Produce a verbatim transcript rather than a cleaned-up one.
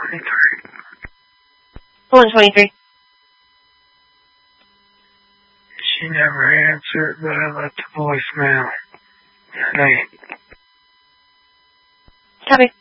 twenty-three. one twenty-three. She never answered, but I left a voicemail. Good night. Copy.